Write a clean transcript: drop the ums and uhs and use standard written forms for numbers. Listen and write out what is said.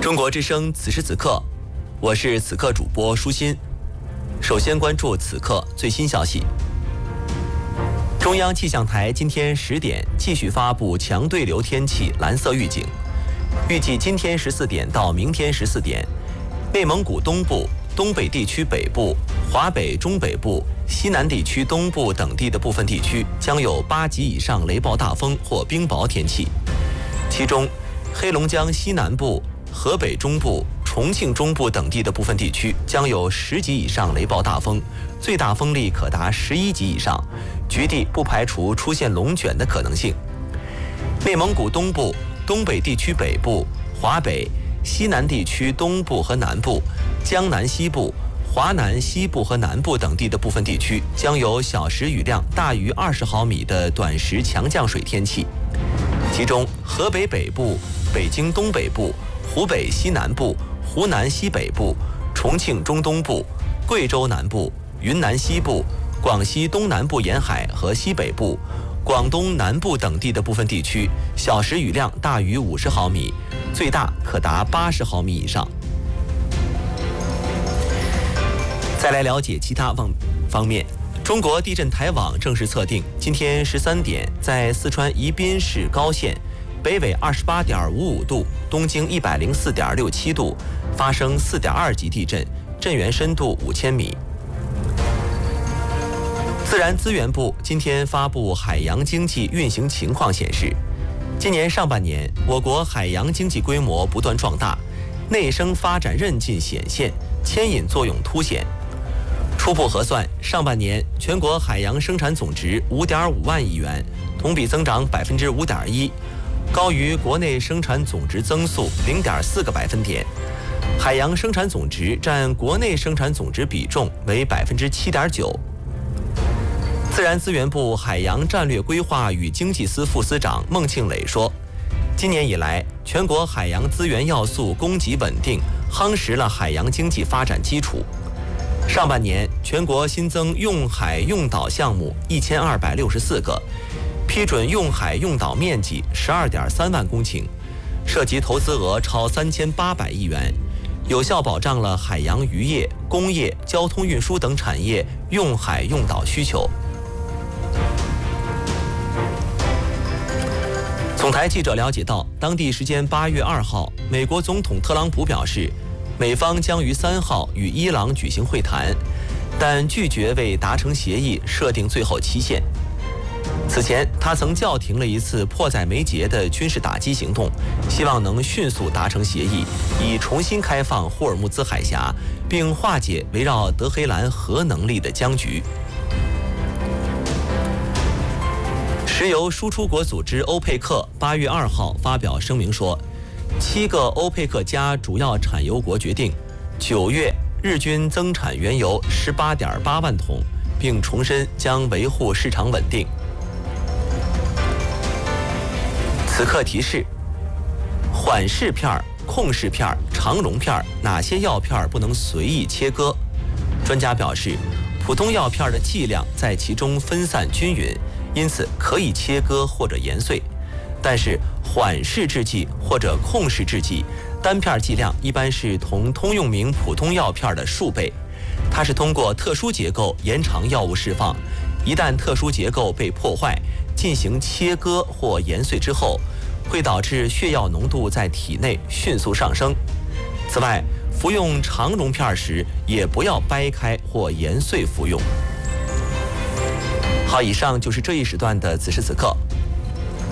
中国之声此时此刻，我是此刻主播舒心。首先关注此刻最新消息。中央气象台今天10点继续发布强对流天气蓝色预警，预计今天14点到明天14点，内蒙古东部、东北地区北部、华北中北部、西南地区东部等地的部分地区将有8级以上雷暴大风或冰雹天气，其中黑龙江西南部、河北中部、重庆中部等地的部分地区将有10级以上雷暴大风，最大风力可达11级以上，局地不排除出现龙卷的可能性。内蒙古东部、东北地区北部、华北、西南地区东部和南部、江南西部、华南西部和南部等地的部分地区将有小时雨量大于20毫米的短时强降水天气，其中河北北部、北京东北部、湖北西南部、湖南西北部、重庆中东部、贵州南部、云南西部、广西东南部沿海和西北部、广东南部等地的部分地区小时雨量大于50毫米，最大可达80毫米以上。再来了解其他方面，中国地震台网正式测定，今天13点在四川宜宾市高县北纬28.55度、东经104.67度发生4.2级地震，震源深度5000米。自然资源部今天发布海洋经济运行情况显示，今年上半年我国海洋经济规模不断壮大，内生发展韧劲显现，牵引作用凸显。初步核算，上半年全国海洋生产总值5.5万亿元，同比增长5.1%，高于国内生产总值增速0.4个百分点。海洋生产总值占国内生产总值比重为7.9%。自然资源部海洋战略规划与经济司副司长孟庆磊说，今年以来，全国海洋资源要素供给稳定，夯实了海洋经济发展基础。上半年，全国新增用海用岛项目1264个，批准用海用岛面积12.3万公顷，涉及投资额超3800亿元，有效保障了海洋渔业、工业、交通运输等产业用海用岛需求。总台记者了解到，当地时间8月2号，美国总统特朗普表示，美方将于3号与伊朗举行会谈，但拒绝为达成协议设定最后期限。此前，他曾叫停了一次迫在眉睫的军事打击行动，希望能迅速达成协议，以重新开放霍尔木兹海峡，并化解围绕德黑兰核能力的僵局。石油输出国组织欧佩克8月2号发表声明说，7个欧佩克加主要产油国决定9月日均增产原油18.8万桶，并重申将维护市场稳定。此刻提示：缓释片、控释片、肠溶片哪些药片不能随意切割？专家表示，普通药片的剂量在其中分散均匀，因此可以切割或者研碎。但是缓释制剂或者控释制剂单片剂量一般是同通用名普通药片的数倍，它是通过特殊结构延长药物释放，一旦特殊结构被破坏，进行切割或研碎之后，会导致血药浓度在体内迅速上升。此外，服用肠溶片时也不要掰开或研碎服用。好，以上就是这一时段的此时此刻。